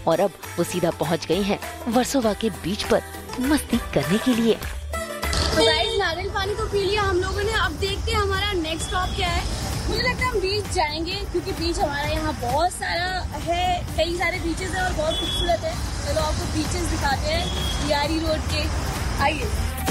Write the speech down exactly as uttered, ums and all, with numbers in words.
और अब वो सीधा पहुंच गई हैं वर्सोवा के बीच पर मस्ती करने के लिए। तो गाइस नारियल पानी तो पी लिया हम लोगों ने, अब देखते हैं हमारा नेक्स्ट स्टॉप क्या है। मुझे लगता है हम बीच जाएंगे क्योंकि बीच हमारा यहाँ बहुत सारा है, कई सारे बीचेस है और बहुत खूबसूरत है। चलो आपको बीचेस दिखाते हैं यारी रोड के, आइए।